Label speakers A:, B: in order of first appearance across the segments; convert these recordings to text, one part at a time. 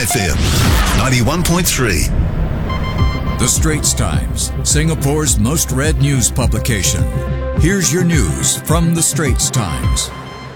A: FM 91.3.
B: The Straits Times, Singapore's most read news publication. Here's your news from The Straits Times.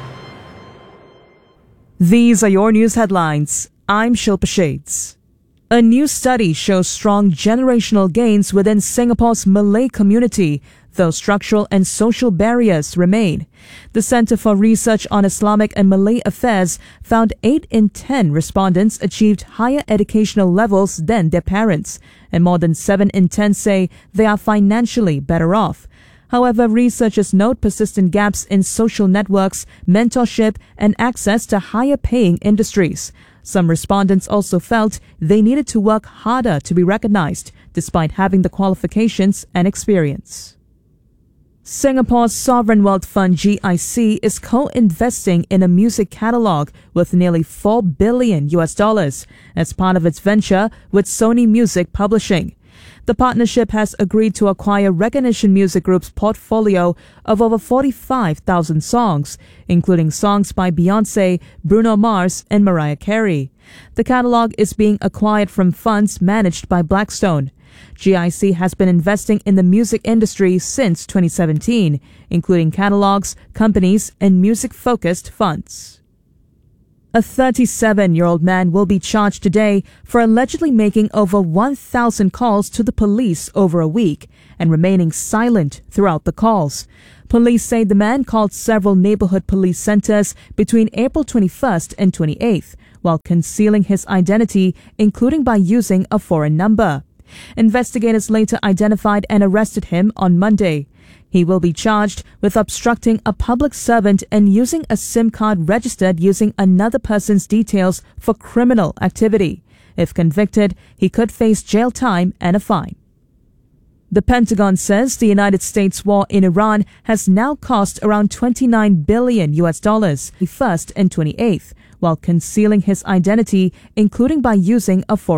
C: These are your news headlines. I'm Shilpa Shades. A new study shows strong generational gains within Singapore's Malay community, though structural and social barriers remain. The Centre for Research on Islamic and Malay Affairs found 8 in 10 respondents achieved higher educational levels than their parents, and more than 7 in 10 say they are financially better off. However, researchers note persistent gaps in social networks, mentorship, and access to higher-paying industries. Some respondents also felt they needed to work harder to be recognized, despite having the qualifications and experience. Singapore's sovereign wealth fund GIC is co-investing in a music catalog worth nearly $4 billion as part of its venture with Sony Music Publishing. The partnership has agreed to acquire Recognition Music Group's portfolio of over 45,000 songs, including songs by Beyoncé, Bruno Mars, and Mariah Carey. The catalog is being acquired from funds managed by Blackstone. GIC has been investing in the music industry since 2017, including catalogs, companies, and music-focused funds. A 37-year-old man will be charged today for allegedly making over 1,000 calls to the police over a week and remaining silent throughout the calls. Police say the man called several neighborhood police centers between April 21st and 28th, while concealing his identity, including by using a foreign number. Investigators later identified and arrested him on Monday. He will be charged with obstructing a public servant and using a SIM card registered using another person's details for criminal activity. If convicted, he could face jail time and a fine. The Pentagon says the United States war in Iran has now cost around $29 billion the 1st and 28th, while concealing his identity, including by using a foreign